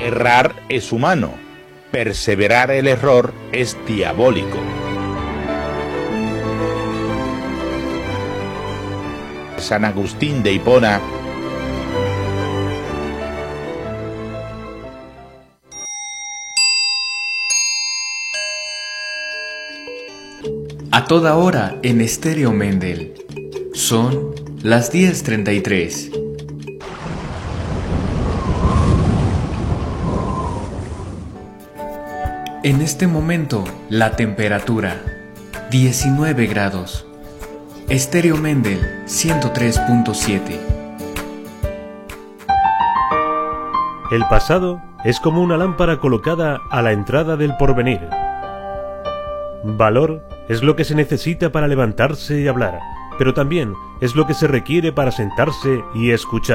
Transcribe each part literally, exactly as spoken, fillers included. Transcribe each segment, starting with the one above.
Errar es humano, perseverar el error es diabólico. San Agustín de Hipona. A toda hora en Estéreo Mendel. Son las diez treinta y tres. En este momento, la temperatura, diecinueve grados. Estéreo Mendel, ciento tres punto siete. El pasado es como una lámpara colocada a la entrada del porvenir. Valor es lo que se necesita para levantarse y hablar, pero también es lo que se requiere para sentarse y escuchar.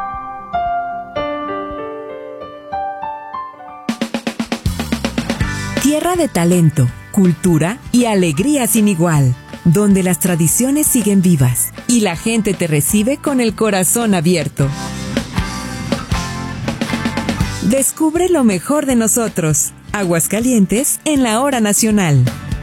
Tierra de talento, cultura y alegría sin igual, donde las tradiciones siguen vivas y la gente te recibe con el corazón abierto. Descubre lo mejor de nosotros. Aguascalientes en la Hora Nacional.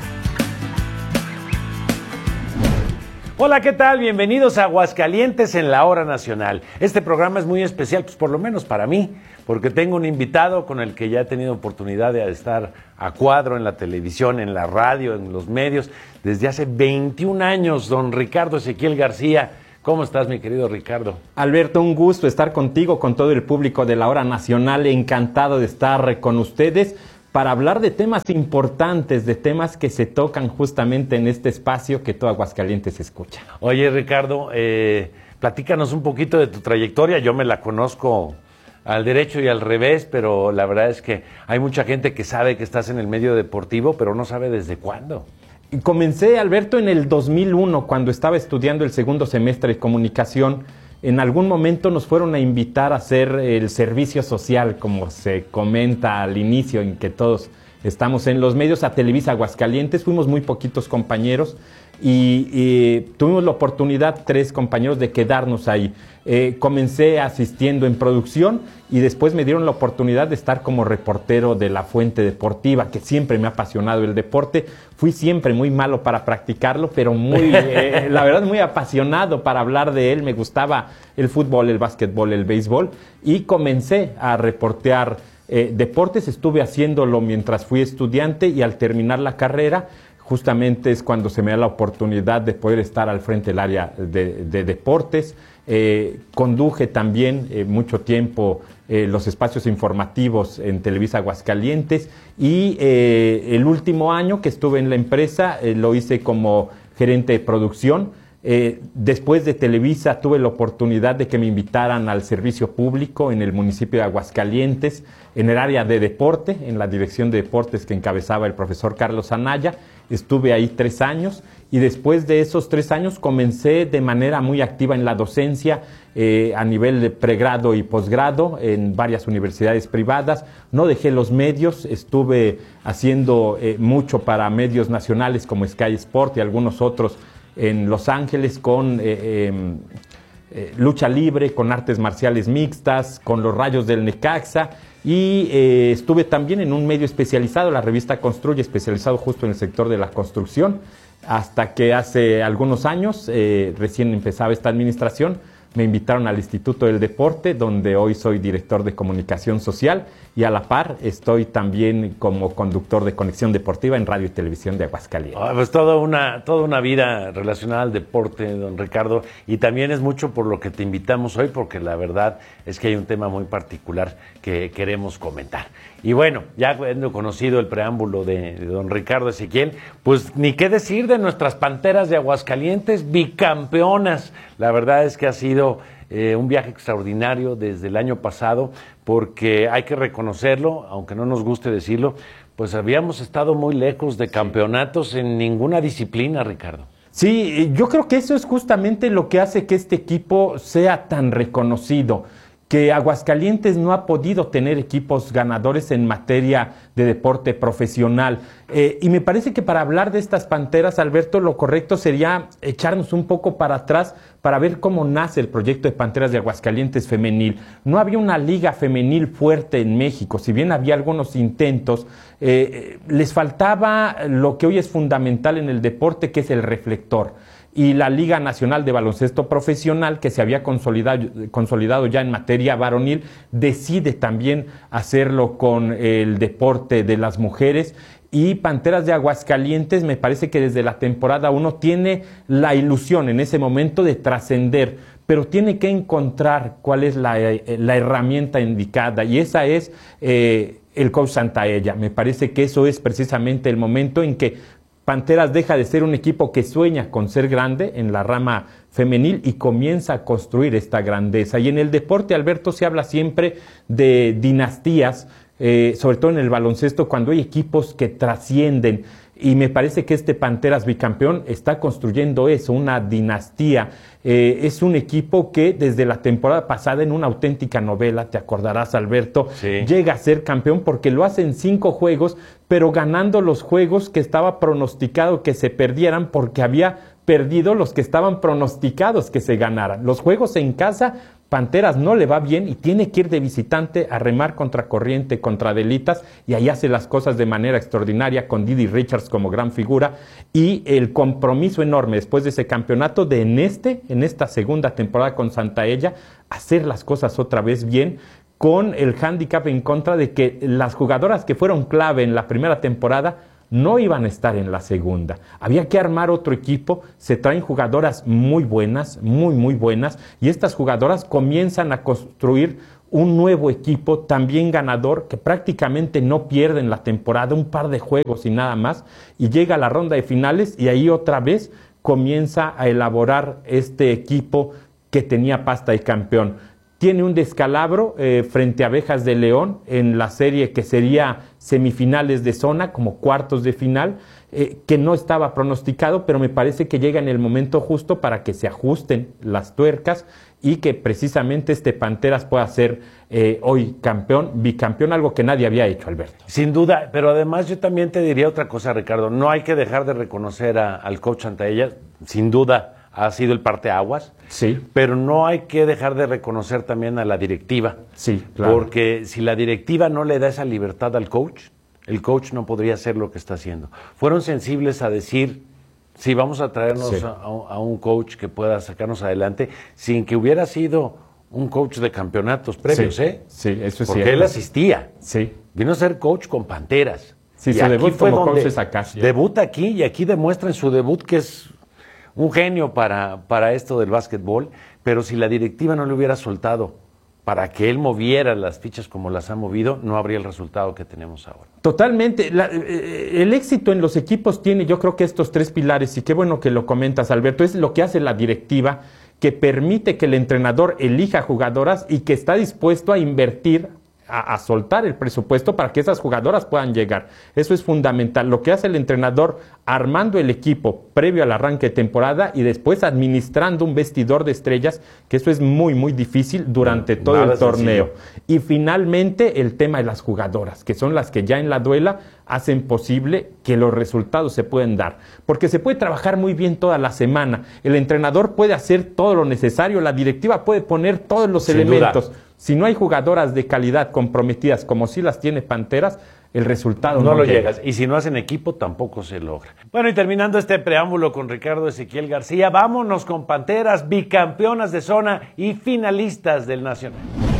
Hola, ¿qué tal? Bienvenidos a Aguascalientes en la Hora Nacional. Este programa es muy especial, pues por lo menos para mí, porque tengo un invitado con el que ya he tenido oportunidad de estar a cuadro en la televisión, en la radio, en los medios, desde hace veintiún años, don Ricardo Ezequiel García. ¿Cómo estás, mi querido Ricardo? Alberto, un gusto estar contigo, con todo el público de la Hora Nacional. Encantado de estar con ustedes para hablar de temas importantes, de temas que se tocan justamente en este espacio que todo Aguascalientes escucha. Oye, Ricardo, eh, platícanos un poquito de tu trayectoria. Yo me la conozco al derecho y al revés, pero la verdad es que hay mucha gente que sabe que estás en el medio deportivo, pero no sabe desde cuándo. Comencé, Alberto, en el dos mil uno, cuando estaba estudiando el segundo semestre de comunicación. En algún momento nos fueron a invitar a hacer el servicio social, como se comenta al inicio, en que todos estamos en los medios, a Televisa Aguascalientes. Fuimos muy poquitos compañeros y, y tuvimos la oportunidad, tres compañeros, de quedarnos ahí. Eh, comencé asistiendo en producción y después me dieron la oportunidad de estar como reportero de La Fuente Deportiva, que siempre me ha apasionado el deporte. Fui siempre muy malo para practicarlo, pero muy, eh, la verdad, muy apasionado para hablar de él. Me gustaba el fútbol, el básquetbol, el béisbol, y comencé a reportear eh, deportes. Estuve haciéndolo mientras fui estudiante y al terminar la carrera, justamente es cuando se me da la oportunidad de poder estar al frente del área de, de deportes. Eh, conduje también eh, mucho tiempo eh, los espacios informativos en Televisa Aguascalientes y eh, el último año que estuve en la empresa eh, lo hice como gerente de producción. Eh, después de Televisa tuve la oportunidad de que me invitaran al servicio público en el municipio de Aguascalientes, en el área de deporte, en la dirección de deportes que encabezaba el profesor Carlos Anaya. Estuve ahí tres años y después de esos tres años comencé de manera muy activa en la docencia eh, a nivel de pregrado y posgrado en varias universidades privadas. No dejé los medios, estuve haciendo eh, mucho para medios nacionales como Sky Sport y algunos otros en Los Ángeles con eh, eh, eh, lucha libre, con artes marciales mixtas, con los Rayos del Necaxa. Y eh, estuve también en un medio especializado, la revista Construye, especializado justo en el sector de la construcción, hasta que hace algunos años, eh, recién empezaba esta administración, me invitaron al Instituto del Deporte, donde hoy soy director de comunicación social, y a la par estoy también como conductor de Conexión Deportiva en Radio y Televisión de Aguascalientes. Oh, pues toda una, toda una vida relacionada al deporte, don Ricardo, y también es mucho por lo que te invitamos hoy, porque la verdad es que hay un tema muy particular que queremos comentar. Y bueno, ya habiendo conocido el preámbulo de, de don Ricardo Ezequiel, pues ni qué decir de nuestras Panteras de Aguascalientes, bicampeonas. La verdad es que ha sido eh, un viaje extraordinario desde el año pasado, porque hay que reconocerlo, aunque no nos guste decirlo, pues habíamos estado muy lejos de campeonatos en ninguna disciplina, Ricardo. Sí, yo creo que eso es justamente lo que hace que este equipo sea tan reconocido, que Aguascalientes no ha podido tener equipos ganadores en materia de deporte profesional. Eh, y me parece que para hablar de estas Panteras, Alberto, lo correcto sería echarnos un poco para atrás para ver cómo nace el proyecto de Panteras de Aguascalientes femenil. No había una liga femenil fuerte en México, si bien había algunos intentos, eh, les faltaba lo que hoy es fundamental en el deporte, que es el reflector. Y la Liga Nacional de Baloncesto Profesional, que se había consolidado, consolidado ya en materia varonil, decide también hacerlo con el deporte de las mujeres. Y Panteras de Aguascalientes, me parece que desde la temporada uno tiene la ilusión en ese momento de trascender, pero tiene que encontrar cuál es la, la herramienta indicada, y esa es eh, el coach Santaella. Me parece que eso es precisamente el momento en que Panteras deja de ser un equipo que sueña con ser grande en la rama femenil y comienza a construir esta grandeza. Y en el deporte, Alberto, se habla siempre de dinastías, eh, sobre todo en el baloncesto, cuando hay equipos que trascienden. Y me parece que este Panteras bicampeón está construyendo eso, una dinastía. Eh, es un equipo que desde la temporada pasada, en una auténtica novela, te acordarás, Alberto, sí, llega a ser campeón porque lo hace en cinco juegos, pero ganando los juegos que estaba pronosticado que se perdieran, porque había perdido los que estaban pronosticados que se ganaran. Los juegos en casa, Panteras no le va bien y tiene que ir de visitante a remar contra corriente, contra Adelitas, y ahí hace las cosas de manera extraordinaria con Didi Richards como gran figura, y el compromiso enorme después de ese campeonato de en este, en esta segunda temporada con Santaella, hacer las cosas otra vez bien, con el hándicap en contra de que las jugadoras que fueron clave en la primera temporada no iban a estar en la segunda. Había que armar otro equipo, se traen jugadoras muy buenas, muy, muy buenas, y estas jugadoras comienzan a construir un nuevo equipo también ganador, que prácticamente no pierde en la temporada, un par de juegos y nada más, y llega a la ronda de finales y ahí otra vez comienza a elaborar este equipo que tenía pasta de campeón. Tiene un descalabro eh, frente a Abejas de León en la serie que sería semifinales de zona, como cuartos de final, eh, que no estaba pronosticado, pero me parece que llega en el momento justo para que se ajusten las tuercas y que precisamente este Panteras pueda ser eh, hoy campeón, bicampeón, algo que nadie había hecho, Alberto. Sin duda, pero además yo también te diría otra cosa, Ricardo, no hay que dejar de reconocer a, al coach Santaella, sin duda ha sido el parteaguas, sí, pero no hay que dejar de reconocer también a la directiva, sí, claro, porque si la directiva no le da esa libertad al coach, el coach no podría hacer lo que está haciendo. Fueron sensibles a decir, sí, vamos a traernos sí. a, a un coach que pueda sacarnos adelante, sin que hubiera sido un coach de campeonatos previos, sí, ¿eh? Sí, eso es porque cierto. él asistía, sí, vino a ser coach con Panteras. Sí, y su debut fue como donde coach es acá. Sí. Debuta aquí y aquí demuestra en su debut que es un genio para, para esto del básquetbol, pero si la directiva no le hubiera soltado para que él moviera las fichas como las ha movido, no habría el resultado que tenemos ahora. Totalmente. La, eh, el éxito en los equipos tiene, yo creo que estos tres pilares, y qué bueno que lo comentas, Alberto, es lo que hace la directiva, que permite que el entrenador elija jugadoras y que está dispuesto a invertir, A, a soltar el presupuesto para que esas jugadoras puedan llegar. Eso es fundamental. Lo que hace el entrenador armando el equipo previo al arranque de temporada y después administrando un vestidor de estrellas, que eso es muy, muy difícil durante todo Nada el torneo. Sencillo. Y finalmente el tema de las jugadoras, que son las que ya en la duela hacen posible que los resultados se pueden dar. Porque se puede trabajar muy bien toda la semana. El entrenador puede hacer todo lo necesario, la directiva puede poner todos los Sin elementos. Duda. Si no hay jugadoras de calidad comprometidas como sí las tiene Panteras, el resultado no, no lo llega. llegas. Y si no hacen equipo, tampoco se logra. Bueno, y terminando este preámbulo con Ricardo Ezequiel García, vámonos con Panteras, bicampeonas de zona y finalistas del Nacional.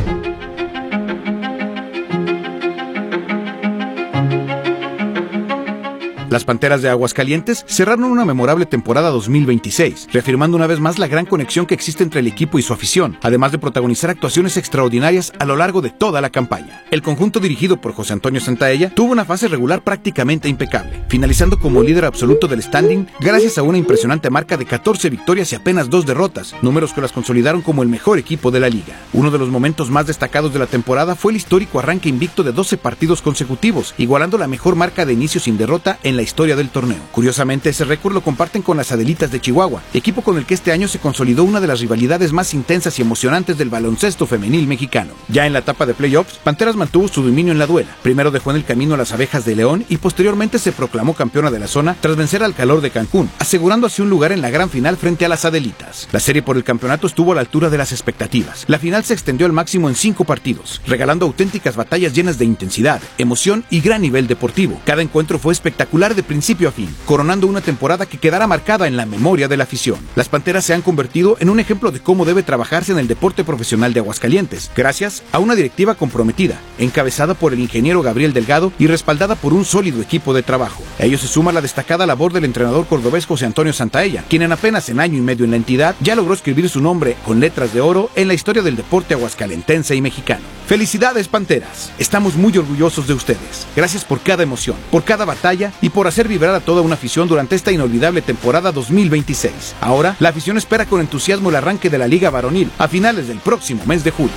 Las Panteras de Aguascalientes cerraron una memorable temporada dos mil veintiséis, reafirmando una vez más la gran conexión que existe entre el equipo y su afición, además de protagonizar actuaciones extraordinarias a lo largo de toda la campaña. El conjunto dirigido por José Antonio Santaella tuvo una fase regular prácticamente impecable, finalizando como líder absoluto del standing gracias a una impresionante marca de catorce victorias y apenas dos derrotas, números que las consolidaron como el mejor equipo de la liga. Uno de los momentos más destacados de la temporada fue el histórico arranque invicto de doce partidos consecutivos, igualando la mejor marca de inicio sin derrota en la historia del torneo. Curiosamente, ese récord lo comparten con las Adelitas de Chihuahua, equipo con el que este año se consolidó una de las rivalidades más intensas y emocionantes del baloncesto femenil mexicano. Ya en la etapa de playoffs, Panteras mantuvo su dominio en la duela. Primero dejó en el camino a las Abejas de León y posteriormente se proclamó campeona de la zona tras vencer al Calor de Cancún, asegurando así un lugar en la gran final frente a las Adelitas. La serie por el campeonato estuvo a la altura de las expectativas. La final se extendió al máximo en cinco partidos, regalando auténticas batallas llenas de intensidad, emoción y gran nivel deportivo. Cada encuentro fue espectacular de principio a fin, coronando una temporada que quedará marcada en la memoria de la afición. Las Panteras se han convertido en un ejemplo de cómo debe trabajarse en el deporte profesional de Aguascalientes, gracias a una directiva comprometida, encabezada por el ingeniero Gabriel Delgado y respaldada por un sólido equipo de trabajo. A ello se suma la destacada labor del entrenador cordobés José Antonio Santaella, quien en apenas en año y medio en la entidad ya logró escribir su nombre con letras de oro en la historia del deporte aguascalentense y mexicano. ¡Felicidades, Panteras! Estamos muy orgullosos de ustedes. Gracias por cada emoción, por cada batalla y por hacer vibrar a toda una afición durante esta inolvidable temporada dos mil veintiséis. Ahora, la afición espera con entusiasmo el arranque de la Liga Varonil a finales del próximo mes de julio.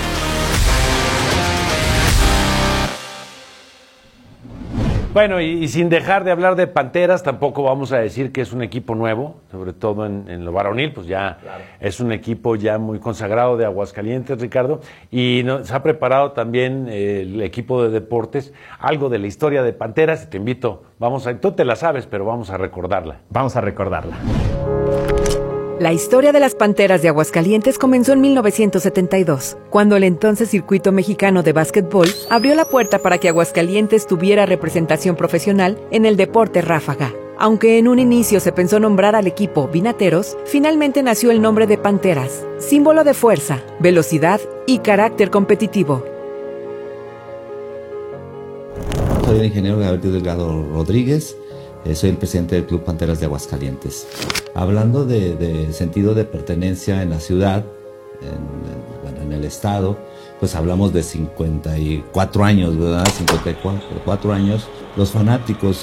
Bueno, y, y sin dejar de hablar de Panteras, tampoco vamos a decir que es un equipo nuevo, sobre todo en, en lo varonil, pues ya claro. Es un equipo ya muy consagrado de Aguascalientes, Ricardo, y nos ha preparado también eh, el equipo de deportes, algo de la historia de Panteras, y te invito, vamos a, tú te la sabes, pero vamos a recordarla. Vamos a recordarla. La historia de las Panteras de Aguascalientes comenzó en mil novecientos setenta y dos, cuando el entonces Circuito Mexicano de Básquetbol abrió la puerta para que Aguascalientes tuviera representación profesional en el deporte ráfaga. Aunque en un inicio se pensó nombrar al equipo Vinateros, finalmente nació el nombre de Panteras, símbolo de fuerza, velocidad y carácter competitivo. Soy el ingeniero Gabriel Delgado Rodríguez. Soy el presidente del Club Panteras de Aguascalientes. Hablando de, de sentido de pertenencia en la ciudad, en, bueno, en el estado, pues hablamos de cincuenta y cuatro años, ¿verdad? cincuenta y cuatro años. Los fanáticos